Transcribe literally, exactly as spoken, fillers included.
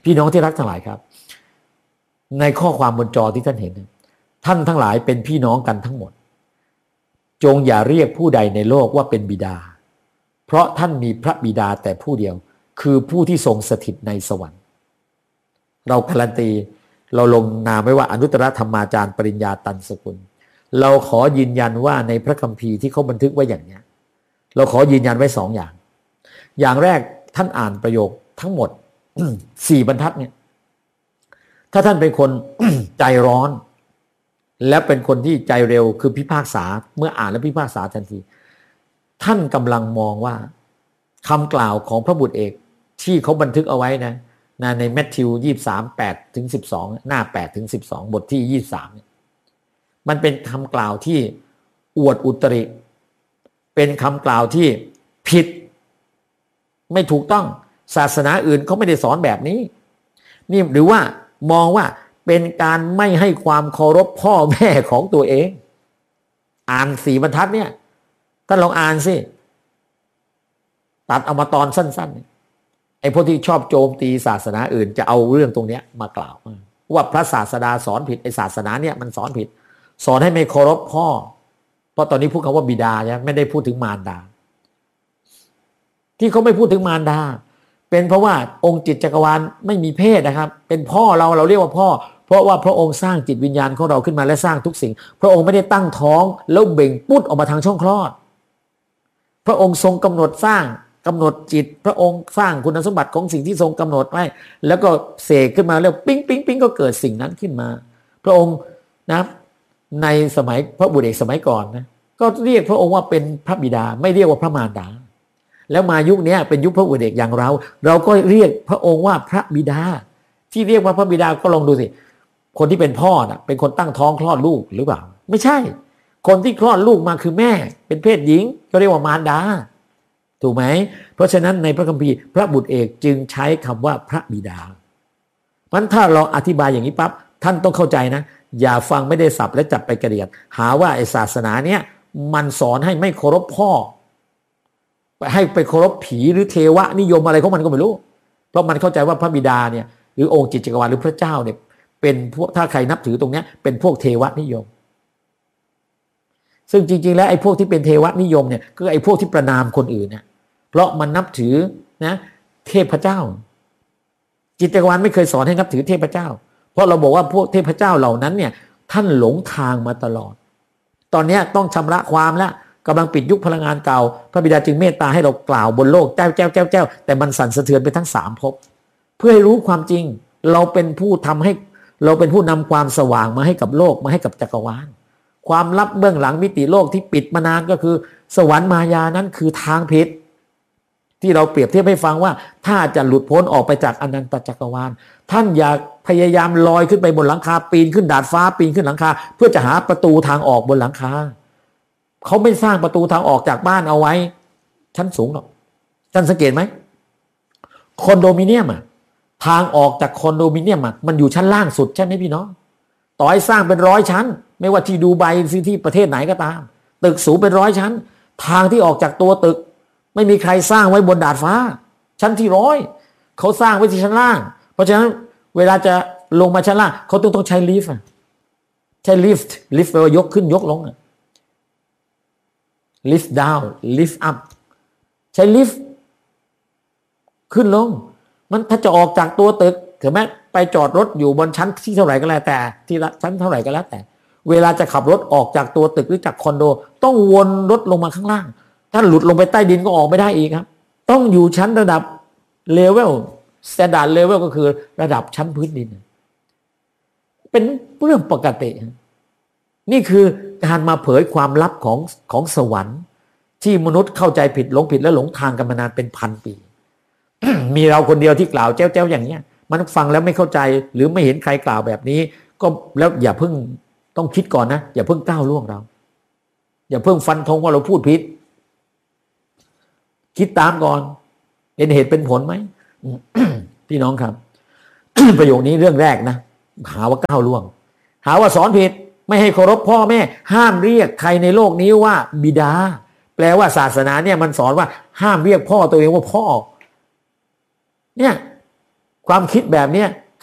พี่น้องที่รักทั้งหลายครับในข้อความบนจอที่ท่านเห็นท่านทั้งหลายเป็นพี่น้องกันทั้งหมดจงอย่าเรียกผู้ใดในโลกว่าเป็นบิดาเพราะท่านมีพระบิดาแต่ผู้เดียวคือผู้ที่ทรงสถิตในสวรรค์เราการันตีเราลงนามไว้ว่าอนุตตรธรรมาจารย์ปริญญาตันสกุลเราขอยืนยันว่าในพระคัมภีร์ที่เขาบันทึกไว้อย่างนี้เราขอยืนยันไว้สองอย่างอย่างแรกท่านอ่านประโยคทั้งหมด สี่บรรทัดเนี่ยถ้าท่านเป็นคน ใจร้อนและเป็นคนที่ใจเร็วคือพิพากษาเมื่ออ่านแล้วพิพากษาทันทีท่านกำลังมองว่าคำกล่าวของพระบุตรเอกที่เขาบันทึกเอาไว้นะนะในแมทธิวยี่สิบสาม แปดถึงสิบสองหน้าแปดถึงสิบสองบทที่ยี่สิบสามเนี่ยมันเป็นคำกล่าวที่อวดอุตริเป็นคำกล่าวที่ผิดไม่ถูกต้องศาสนาอื่นเขาไม่ได้สอนแบบนี้นี่หรือว่ามองว่าเป็นการไม่ให้ความเคารพพ่อแม่ของตัวเองอ่านสี่บรรทัดเนี่ยท่านลองอ่านสิตัดเอามาตอนสั้นๆไอ้พวกที่ชอบโจมตีศาสนาอื่นจะเอาเรื่องตรงเนี้ยมากล่าวว่าพระศาสดาสอนผิดไอ้ศาสนาเนี่ยมันสอนผิดสอนให้ไม่เคารพพ่อเพราะตอนนี้พูดคำว่าบิดาใช่ไม่ได้พูดถึงมารดาที่เขาไม่พูดถึงมารดาเป็นเพราะว่าองค์จิตจักรวาลไม่มีเพศนะครับเป็นพ่อเราเราเรียกว่าพ่อเพราะว่าพระองค์สร้างจิตวิญญาณของเราขึ้นมาและสร้างทุกสิ่งพระองค์ไม่ได้ตั้งท้องแล้วเบ่งปุ๊ดออกมาทางช่องคลอดพระองค์ทรงกำหนดสร้างกำหนดจิตพระองค์สร้างคุณสมบัติของสิ่งที่ทรงกำหนดไว้แล้วก็เสกขึ้นมาแล้วปิ๊งปิ๊งปิ๊งก็เกิดสิ่งนั้นขึ้นมาพระองค์นะในสมัยพระบุตรเอกสมัยก่อนนะก็เรียกพระองค์ว่าเป็นพระบิดาไม่เรียกว่าพระมารดาแล้วมายุคนี้เป็นยุคพระบุตรเอกอย่างเราเราก็เรียกพระองค์ว่าพระบิดาที่เรียกว่าพระบิดาก็ลองดูสิคนที่เป็นพ่อน่ะเป็นคนตั้งท้องคลอดลูกหรือเปล่าไม่ใช่คนที่คลอดลูกมาคือแม่เป็นเพศหญิงก็เรียกว่ามารดาถูกไหมเพราะฉะนั้นในพระคัมภีร์พระบุตรเอกจึงใช้คำว่าพระบิดาเพราะฉะนั้นถ้าเราอธิบายอย่างนี้ปั๊บท่านต้องเข้าใจนะอย่าฟังไม่ได้สับและจับไปกระเดียดหาว่าไอศาสนาเนี้ยมันสอนให้ไม่เคารพพ่อให้ไปเคารพผีหรือเทวะนิยมอะไรของมันก็ไม่รู้เพราะมันเข้าใจว่าพระบิดาเนี่ยหรือองค์จิตจักรวาลหรือพระเจ้าเนี่ยเป็นพวกถ้าใครนับถือตรงนี้เป็นพวกเทวะนิยมซึ่งจริงๆแล้วไอ้พวกที่เป็นเทวะนิยมเนี่ยก็ไอ้พวกที่ประนามคนอื่นเนี่ยเพราะมันนับถือนะเทพเจ้าจิตจักรวาลไม่เคยสอนให้นับถือเทพเจ้าเพราะเราบอกว่าพวกเทพเจ้าเหล่านั้นเนี่ยท่านหลงทางมาตลอดตอนนี้ต้องชำระความแล้วกำลังปิดยุคพลังงานเก่าพระบิดาจึงเมตตาให้เรากล่าวบนโลกแจ้วแจ้วแจ้วแจ้วแต่มันสั่นสะเทือนไปทั้งสามภพเพื่อให้รู้ความจริงเราเป็นผู้ทำให้เราเป็นผู้นำความสว่างมาให้กับโลกมาให้กับจักรวาลความลับเบื้องหลังมิติโลกที่ปิดมานานก็คือสวรรค์มายานั้นคือทางผิดที่เราเปรียบเทียบให้ฟังว่าถ้าจะหลุดพ้นออกไปจากอนันตจักรวาลท่านอย่าพยายามลอยขึ้นไปบนหลังคาปีนขึ้นดาดฟ้าปีนขึ้นหลังคาเพื่อจะหาประตูทางออกบนหลังคาเขาไม่สร้างประตูทางออกจากบ้านเอาไว้ชั้นสูงหรอกท่านสังเกตไหมคอนโดมิเนียมอะทางออกจากคอนโดมิเนียมอะมันอยู่ชั้นล่างสุดใช่ไหมพี่น้องต่อให้สร้างเป็นร้อยชั้นไม่ว่าที่ดูไบที่ประเทศไหนก็ตามตึกสูงเป็นร้อยชั้นทางที่ออกจากตัวตึกไม่มีใครสร้างไว้บนดาดฟ้าชั้นที่ร้อยเขาสร้างไว้ที่ชั้นล่างเพราะฉะนั้นเวลาจะลงมาชั้นล่างเขาต้องต้องใช้ลิฟต์ใช้ลิฟต์ลิฟต์แปลว่ายกขึ้นยกลงlift down lift up ใช้ลิฟต์ขึ้นลงมันถ้าจะออกจากตัวตึกถึงแม้ไปจอดรถอยู่บนชั้นที่เท่าไหร่ก็แล้วแต่ที่ชั้นเท่าไหร่ก็แล้วแต่เวลาจะขับรถออกจากตัวตึกหรือจากคอนโดต้องวนรถลงมาข้างล่างถ้าหลุดลงไปใต้ดินก็ออกไม่ได้อีกครับต้องอยู่ชั้นระดับเลเวล standard level ก็คือระดับชั้นพื้นดินเป็นเรื่องปกตินี่คือการมาเผยความลับของของสวรรค์ที่มนุษย์เข้าใจผิดหลงผิดและหลงทางกันมานานเป็นพันปี มีเราคนเดียวที่กล่าวแจ้วๆอย่างเนี้ยมันฟังแล้วไม่เข้าใจหรือไม่เห็นใครกล่าวแบบนี้ก็แล้วอย่าเพิ่งต้องคิดก่อนนะอย่าเพิ่งก้าวล่วงเราอย่าเพิ่งฟันธงว่าเราพูดผิดคิดตามก่อนเห็นเหตุเป็นผลไหม พี่น้องครับ ประโยคนี้เรื่องแรกนะหาว่าก้าวล่วงหาว่าสอนผิดไม่ให้เคารพพ่อแม่ห้ามเรียกใครในโลกนี้ว่าบิดาแปลว่าศาสนาเนี่ยมันสอนว่าห้ามเรียกพ่อตัวเองว่าพ่อเนี่ยความคิดแบบเนี้ย